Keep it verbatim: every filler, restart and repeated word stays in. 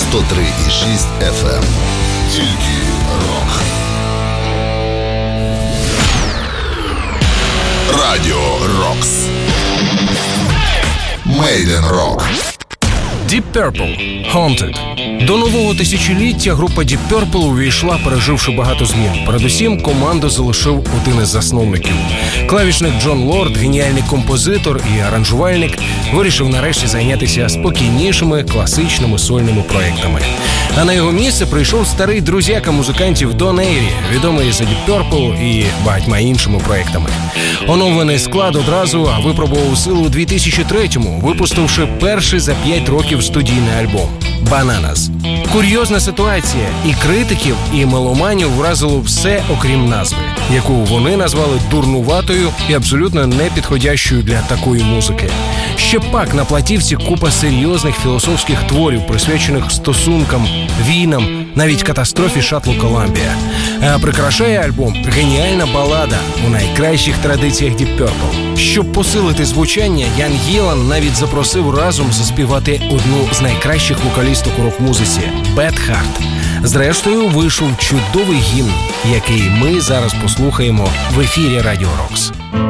сто три і шість еф ем. Тільки рок. Радіо Рокс. Made in Rock. Deep Purple – Haunted. До нового тисячоліття група Deep Purple увійшла, переживши багато змін. Передусім, команду залишив один із засновників. Клавішник Джон Лорд, геніальний композитор і аранжувальник, вирішив нарешті зайнятися спокійнішими, класичними сольними проєктами. А на його місце прийшов старий друзяка музикантів Дон Ейрі, відомий за Deep Purple і багатьма іншими проєктами. Оновлений склад одразу випробував силу у дві тисячі третьому, випустивши перший за п'ять років студійний альбом «Bananas». Курйозна ситуація і критиків, і меломанів вразило все, окрім назви, яку вони назвали дурнуватою і абсолютно непідходящою для такої музики. Ще пак на платівці купа серйозних філософських творів, присвячених стосункам, війнам, навіть катастрофі шаттлу «Коламбія». А прикрашає альбом геніальна балада у найкращих традиціях Deep Purple. Щоб посилити звучання, Ян Гілан навіть запросив разом заспівати одну з найкращих вокалісток у рок-музиці – Бет Харт. Зрештою, вийшов чудовий гімн, який ми зараз послухаємо в ефірі Радіо Рокс.